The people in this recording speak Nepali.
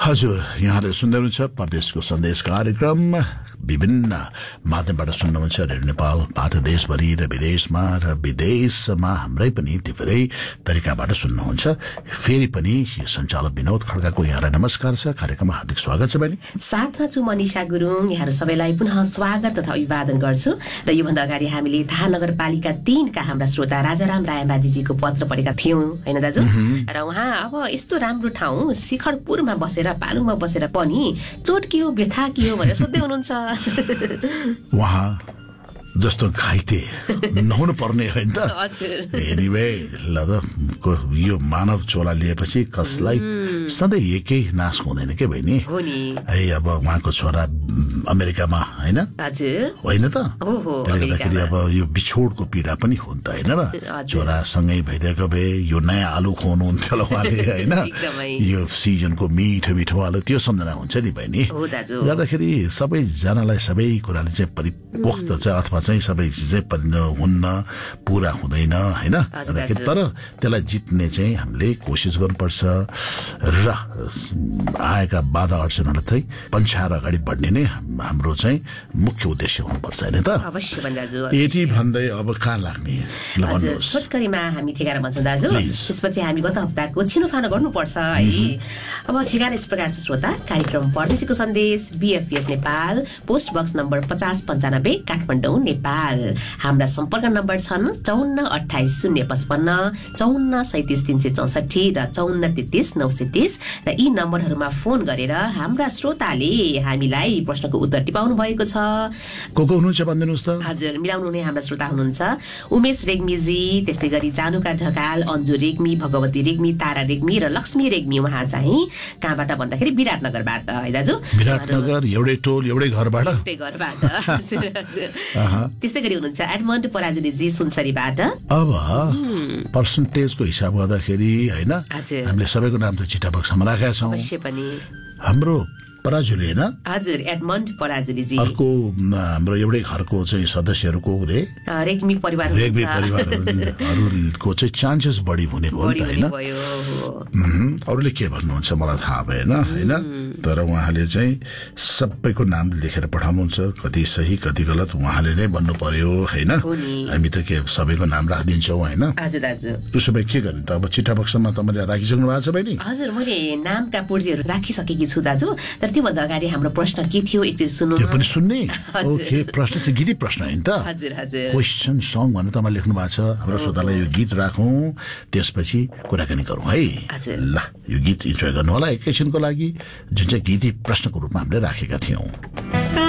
हजुर, यहाँले सुन्दै हुनुहुन्छ परदेशको सन्देश कार्यक्रम। विभिन्न माध्यमबाट सुन्नुहुन्छ, रेडियो नेपालबाट देशभरि र विदेशमा र विदेशमा हाम्रै पनि धेरै तरिकाबाट सुन्नुहुन्छ। फेरि पनि सञ्चालक विनोद खड्काको यहाँलाई नमस्कार छ। कार्यक्रममा हार्दिक स्वागत छ बहिनी। साथमा छु मनिषा गुरुङ। यहाँहरू सबैलाई पुनः स्वागत तथा अभिवादन गर्छु। र योभन्दा अगाडि हामीले थाहा नगरपालिका 3 का हाम्रा श्रोता राजाराम रायमाझीजीको पत्र पढेका थियौं, हैन दाजु? र उहाँ अब यस्तो राम्रो ठाउँ शिखरपुरमा बसेर, पालुङमा बसेर पनि चोट के हो, व्यथा के हो भनेर सोध्दै हुनुहुन्छ। उहाँ जस्तो घाइते नहुनु पर्ने होइन त। एनिवे, ल त यो मानव चोला लिएपछि कसलाई सधैँ एकै नाश हुँदैन के बहिनी? है, अब उहाँको छोरा अमेरिकामा, होइन होइन त? त्यसले गर्दाखेरि अब यो बिछोडको पीडा पनि हुन्छ, होइन र? छोरा सँगै भइदिएको भए यो नयाँ आलु खुवाउनुहुन्थ्यो होला उहाँले, होइन? यो सिजनको मिठो मिठो आलु, त्यो सम्झना हुन्छ नि बहिनी। गर्दाखेरि सबैजनालाई सबै कुराले चाहिँ परिपोक्त चाहिँ अथवा चाहिँ सबै चिजै हुन्न, पुरा हुँदैन, होइन? तर त्यसलाई जित्ने चाहिँ हामीले कोसिस गर्नुपर्छ र आएका बाधा अडचनहरूलाई चाहिँ पन्छाएर अगाडि बढ्ने नै हाम्रो चाहिँ मुख्य उद्देश्य हुनुपर्छ, होइन त? यति भन्दै अब कहाँ लाग्ने? छोटकरीमा हामी ठेगाना भन्छौँ दाजु। त्यसपछि हामी गत हप्ताको छिनोफानो गर्नुपर्छ है। अब ठेगाना यस प्रकार छ श्रोता। कार्यक्रम परदेशीको सन्देश, BFPS Nepal, post box number 5095 Kathmandu Nepal. हाम्रा सम्पर्क नम्बर छन् 54 28 055, 54 37 364 र 54 33 930। र यी नम्बरहरूमा फोन गरेर हाम्रा श्रोताले हामीलाई प्रश्नको उत्तर टिपाउनु भएको छ। को हुनुहुन्छ भनिदिनुहोस् त। हजुर, मिलाउनु हुने हाम्रा श्रोता हुनुहुन्छ उमेश रेग्मीजी, त्यस्तै गरी जानुका ढकाल, अन्जु रेग्मी, भगवती रेग्मी, तारा रेग्मी र लक्ष्मी रेग्मी। उहाँ चाहिँ कहाँबाट भन्दाखेरि विराटनगरबाट, है दाजु? विराटनगर, एउटै टोल एउटै घरबाट। त्यस्तै गरी हुनुहुन्छ एडमन्ड पराजुलीजी सुनसरीबाट। अब पर्सेन्टेजको हिसाब गर्दाखेरि, होइन, हामीले सबैको नाम त चिठा बक्समा राखेका छौँ। हाम्रो पराजुली, होइन? हजुर, एडमन्ड पराजुलीजी। अर्को हाम्रो एउटै घरको चाहिँ सदस्यहरूको रेग्मी परिवारहरूको चाहिँ चान्सेस बढी हुने भयो नि त, होइन? अरूले के भन्नुहुन्छ मलाई थाहा भएन, होइन? तर उहाँले चाहिँ सबैको नाम लेखेर पठाउनुहुन्छ, कति सही कति गलत उहाँले नै भन्नु पर्यो, होइन? हामी त के सबैको नाम राखिदिन्छौँ, होइन? उसो भए के गर्ने त? अब चिठा बक्समा तपाईँले राखिसक्नु भएको छ बहिनी? हजुर, मैले नामका पुर्जीहरू राखिसकेकी छु दाजु। तर त्योभन्दा अगाडि हाम्रो प्रश्न के थियो एकचोटि सुन्नु। त्यो पनि सुन्ने? ओके, प्रश्न चाहिँ गीतै प्रश्न होइन त? क्वेसन सङ भनेर तपाईँ लेख्नु भएको छ। हाम्रो श्रोतालाई यो गीत राखौँ, त्यसपछि कुराकानी गरौँ है। ल, यो गीत इन्जोय गर्नु होला एकैछिनको लागि, जुन चाहिँ गीतै प्रश्नको रूपमा हामीले राखेका थियौँ।